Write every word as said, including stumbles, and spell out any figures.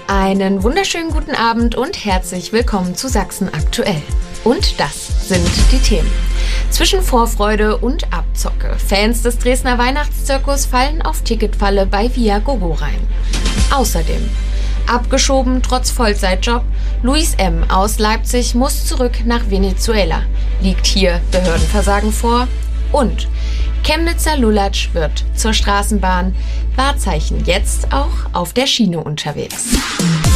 Einen wunderschönen guten Abend und herzlich willkommen zu Sachsen aktuell. Und das sind die Themen. Zwischen Vorfreude und Abzocke. Fans des Dresdner Weihnachtszirkus fallen auf Ticketfalle bei Viagogo rein. Außerdem abgeschoben trotz Vollzeitjob. Luis M. aus Leipzig muss zurück nach Venezuela. Liegt hier Behördenversagen vor? Und Chemnitzer Lulatsch wird zur Straßenbahn. Wahrzeichen jetzt auch auf der Schiene unterwegs.